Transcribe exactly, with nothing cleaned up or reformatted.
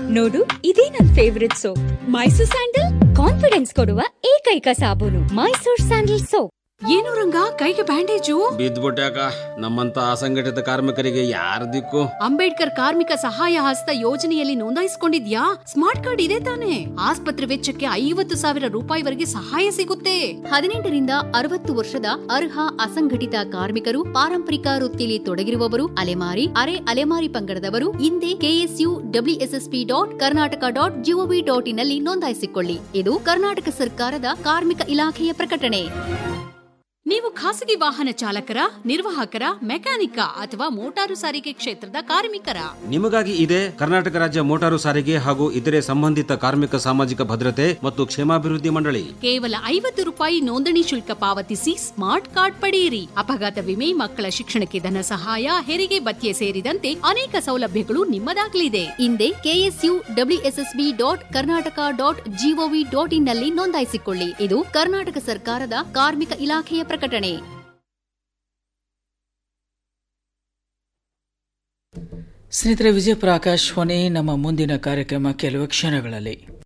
ನೋಡು, ಇದೇ ನನ್ favourite soap Mysore sandal. Confidence ಕೊಡುವ ಏಕೈಕ ಸಾಬೂನು ಮೈಸೂರ್ ಸ್ಯಾಂಡಲ್ ಸೋಪ್. ಏನು ರಂಗ, ಕೈಗೆ ಬ್ಯಾಂಡೇಜು? ಬಿದ್ದ್ಬಿಟ್ಯಾಕ. ನಮ್ಮಂತ ಅಸಂಘಟಿತ ಕಾರ್ಮಿಕರಿಗೆ ಯಾರ ದಿಕ್ಕು? ಅಂಬೇಡ್ಕರ್ ಕಾರ್ಮಿಕ ಸಹಾಯ ಹಸ್ತ ಯೋಜನೆಯಲ್ಲಿ ನೋಂದಾಯಿಸಿಕೊಂಡಿದ್ಯಾ? ಸ್ಮಾರ್ಟ್ ಕಾರ್ಡ್ ಇದೆ ತಾನೆ? ಆಸ್ಪತ್ರೆ ವೆಚ್ಚಕ್ಕೆ ಐವತ್ತು ಸಾವಿರ ರೂಪಾಯಿವರೆಗೆ ಸಹಾಯ ಸಿಗುತ್ತೆ. ಹದಿನೆಂಟರಿಂದ ಅರವತ್ತು ವರ್ಷದ ಅರ್ಹ ಅಸಂಘಟಿತ ಕಾರ್ಮಿಕರು, ಪಾರಂಪರಿಕ ವೃತ್ತಿಯಲ್ಲಿ ತೊಡಗಿರುವವರು, ಅಲೆಮಾರಿ ಅರೆ ಅಲೆಮಾರಿ ಪಂಗಡದವರು ಹಿಂದೆ KSU WSSP dot Karnataka dot gov dot in ನಲ್ಲಿ ನೋಂದಾಯಿಸಿಕೊಳ್ಳಿ. ಇದು ಕರ್ನಾಟಕ ಸರ್ಕಾರದ ಕಾರ್ಮಿಕ ಇಲಾಖೆಯ ಪ್ರಕಟಣೆ. ನೀವು ಖಾಸಗಿ ವಾಹನ ಚಾಲಕರ, ನಿರ್ವಾಹಕರ, ಮೆಕ್ಯಾನಿಕ ಅಥವಾ ಮೋಟಾರು ಸಾರಿಗೆ ಕ್ಷೇತ್ರದ ಕಾರ್ಮಿಕರ? ನಿಮಗಾಗಿ ಇದೆ ಕರ್ನಾಟಕ ರಾಜ್ಯ ಮೋಟಾರು ಸಾರಿಗೆ ಹಾಗೂ ಇತರೆ ಸಂಬಂಧಿತ ಕಾರ್ಮಿಕ ಸಾಮಾಜಿಕ ಭದ್ರತೆ ಮತ್ತು ಕ್ಷೇಮಾಭಿವೃದ್ಧಿ ಮಂಡಳಿ. ಕೇವಲ ಐವತ್ತು ರೂಪಾಯಿ ನೋಂದಣಿ ಶುಲ್ಕ ಪಾವತಿಸಿ ಸ್ಮಾರ್ಟ್ ಕಾರ್ಡ್ ಪಡೆಯಿರಿ. ಅಪಘಾತ ವಿಮೆ, ಮಕ್ಕಳ ಶಿಕ್ಷಣಕ್ಕೆ ಧನ ಸಹಾಯ, ಹೆರಿಗೆ ಭತ್ಯೆ ಸೇರಿದಂತೆ ಅನೇಕ ಸೌಲಭ್ಯಗಳು ನಿಮ್ಮದಾಗಲಿದೆ. ಹಿಂದೆ KSU WSSB dot Karnataka dot gov dot in ನಲ್ಲಿ ನೋಂದಾಯಿಸಿಕೊಳ್ಳಿ. ಇದು ಕರ್ನಾಟಕ ಸರ್ಕಾರದ ಕಾರ್ಮಿಕ ಇಲಾಖೆಯ ಪ್ರಕಟಣೆ. ಸ್ನೇಹಿತರೆ, ವಿಜಯಪುರ ಆಕಾಶವಾಣಿ. ನಮ್ಮ ಮುಂದಿನ ಕಾರ್ಯಕ್ರಮ ಕೆಲವು ಕ್ಷಣಗಳಲ್ಲಿ.